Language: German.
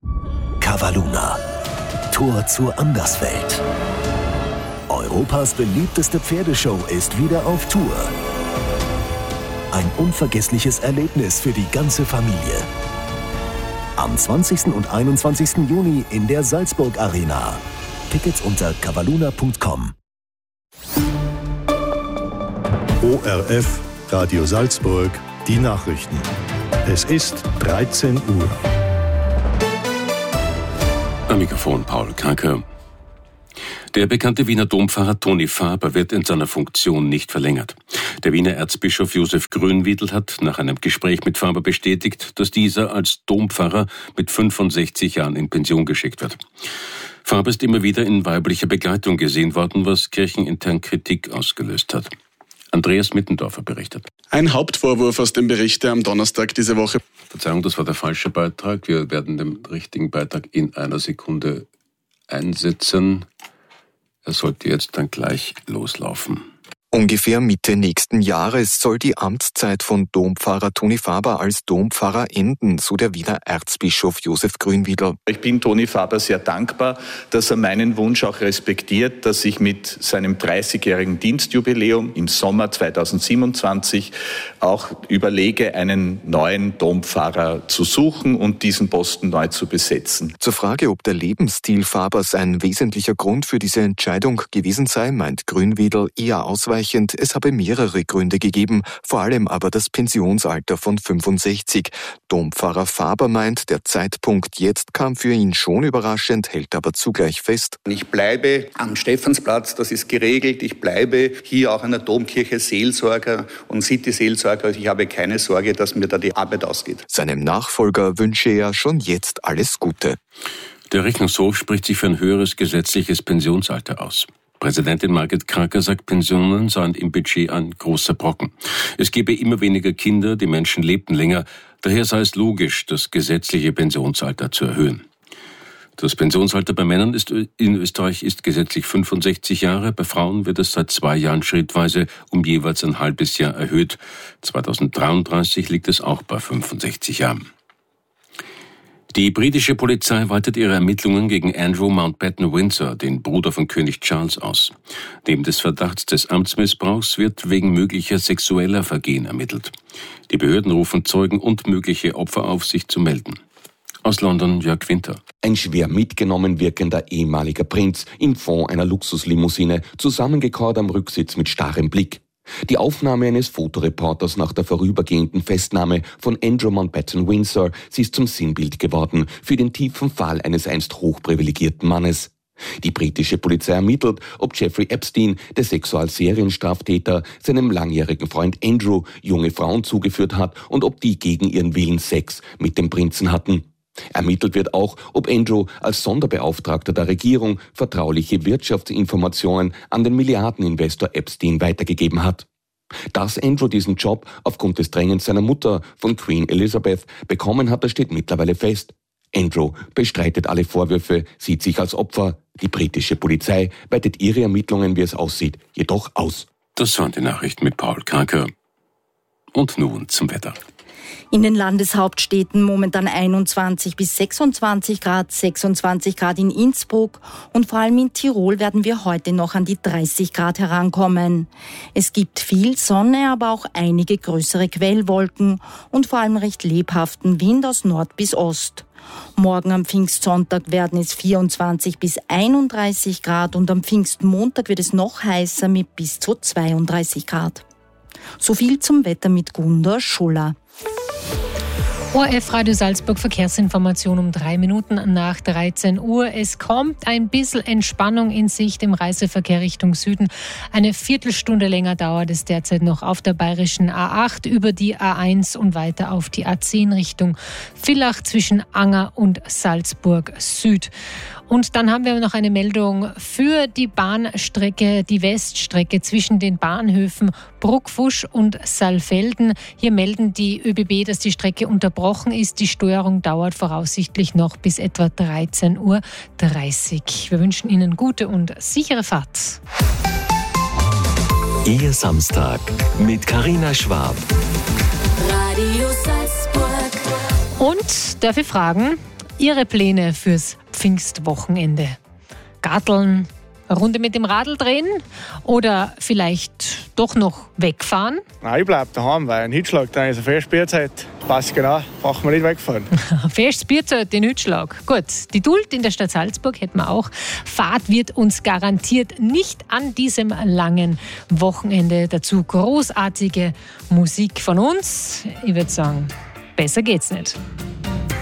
Cavalluna. Tor zur Anderswelt. Europas beliebteste Pferdeshow ist wieder auf Tour. Ein unvergessliches Erlebnis für die ganze Familie. Am 20. und 21. Juni in der Salzburg Arena. Tickets unter cavalluna.com. ORF, Radio Salzburg, die Nachrichten. Es ist 13 Uhr. Am Mikrofon Paul Kranke. Der bekannte Wiener Dompfarrer Toni Faber wird in seiner Funktion nicht verlängert. Der Wiener Erzbischof Josef Grünwiedel hat nach einem Gespräch mit Faber bestätigt, dass dieser als Dompfarrer mit 65 Jahren in Pension geschickt wird. Faber ist immer wieder in weiblicher Begleitung gesehen worden, was kirchenintern Kritik ausgelöst hat. Andreas Mittendorfer berichtet. Ein Hauptvorwurf aus dem Bericht, der am Donnerstag diese Woche... Verzeihung, das war der falsche Beitrag. Wir werden den richtigen Beitrag in einer Sekunde einsetzen. Er sollte jetzt dann gleich loslaufen. Ungefähr Mitte nächsten Jahres soll die Amtszeit von Dompfarrer Toni Faber als Dompfarrer enden, so der Wiener Erzbischof Josef Grünwiedel. Ich bin Toni Faber sehr dankbar, dass er meinen Wunsch auch respektiert, dass ich mit seinem 30-jährigen Dienstjubiläum im Sommer 2027 auch überlege, einen neuen Dompfarrer zu suchen und diesen Posten neu zu besetzen. Zur Frage, ob der Lebensstil Fabers ein wesentlicher Grund für diese Entscheidung gewesen sei, meint Grünwiedel eher ausweichend. Es habe mehrere Gründe gegeben, vor allem aber das Pensionsalter von 65. Dompfarrer Faber meint, der Zeitpunkt jetzt kam für ihn schon überraschend, hält aber zugleich fest. Ich bleibe am Stephansplatz, das ist geregelt. Ich bleibe hier auch an der Domkirche Seelsorger und City-Seelsorger. Ich habe keine Sorge, dass mir da die Arbeit ausgeht. Seinem Nachfolger wünsche er schon jetzt alles Gute. Der Rechnungshof spricht sich für ein höheres gesetzliches Pensionsalter aus. Präsidentin Margret Kracker sagt, Pensionen seien im Budget ein großer Brocken. Es gebe immer weniger Kinder, die Menschen lebten länger. Daher sei es logisch, das gesetzliche Pensionsalter zu erhöhen. Das Pensionsalter bei Männern in Österreich ist gesetzlich 65 Jahre. Bei Frauen wird es seit 2 Jahren schrittweise um jeweils ein halbes Jahr erhöht. 2033 liegt es auch bei 65 Jahren. Die britische Polizei weitet ihre Ermittlungen gegen Andrew Mountbatten-Windsor, den Bruder von König Charles, aus. Neben des Verdachts des Amtsmissbrauchs wird wegen möglicher sexueller Vergehen ermittelt. Die Behörden rufen Zeugen und mögliche Opfer auf, sich zu melden. Aus London Jörg Winter. Ein schwer mitgenommen wirkender ehemaliger Prinz im Fond einer Luxuslimousine, zusammengekauert am Rücksitz mit starrem Blick. Die Aufnahme eines Fotoreporters nach der vorübergehenden Festnahme von Andrew Mountbatten-Windsor, sie ist zum Sinnbild geworden für den tiefen Fall eines einst hochprivilegierten Mannes. Die britische Polizei ermittelt, ob Jeffrey Epstein, der Sexualserienstraftäter, seinem langjährigen Freund Andrew junge Frauen zugeführt hat und ob die gegen ihren Willen Sex mit dem Prinzen hatten. Ermittelt wird auch, ob Andrew als Sonderbeauftragter der Regierung vertrauliche Wirtschaftsinformationen an den Milliardeninvestor Epstein weitergegeben hat. Dass Andrew diesen Job aufgrund des Drängens seiner Mutter von Queen Elizabeth bekommen hat, das steht mittlerweile fest. Andrew bestreitet alle Vorwürfe, sieht sich als Opfer. Die britische Polizei weitet ihre Ermittlungen, wie es aussieht, jedoch aus. Das waren die Nachrichten mit Paul Kranke. Und nun zum Wetter. In den Landeshauptstädten momentan 21 bis 26 Grad, 26 Grad in Innsbruck und vor allem in Tirol werden wir heute noch an die 30 Grad herankommen. Es gibt viel Sonne, aber auch einige größere Quellwolken und vor allem recht lebhaften Wind aus Nord bis Ost. Morgen am Pfingstsonntag werden es 24 bis 31 Grad und am Pfingstmontag wird es noch heißer mit bis zu 32 Grad. So viel zum Wetter mit Gunda Schuller. ORF Radio Salzburg Verkehrsinformation um 3 Minuten nach 13 Uhr. Es kommt ein bisschen Entspannung in Sicht im Reiseverkehr Richtung Süden. Eine Viertelstunde länger dauert es derzeit noch auf der bayerischen A8 über die A1 und weiter auf die A10 Richtung Villach zwischen Anger und Salzburg Süd. Und dann haben wir noch eine Meldung für die Bahnstrecke, die Weststrecke zwischen den Bahnhöfen Bruckfusch und Saalfelden. Hier melden die ÖBB, dass die Strecke unterbrochen ist. Die Steuerung dauert voraussichtlich noch bis etwa 13:30 Uhr. Wir wünschen Ihnen gute und sichere Fahrt. Ihr Samstag mit Carina Schwab. Und darf ich fragen, Ihre Pläne fürs Pfingstwochenende? Garteln, eine Runde mit dem Radl drehen oder vielleicht doch noch wegfahren? Nein, ich bleibe daheim, weil ein Hitzschlag, dann ist eine Festbierzeit. Passt genau, brauchen wir nicht wegfahren. Festes Bierzeit, den Hitzschlag. Gut, die Duld in der Stadt Salzburg hätten wir auch. Fahrt wird uns garantiert nicht an diesem langen Wochenende. Dazu großartige Musik von uns. Ich würde sagen, besser geht's nicht.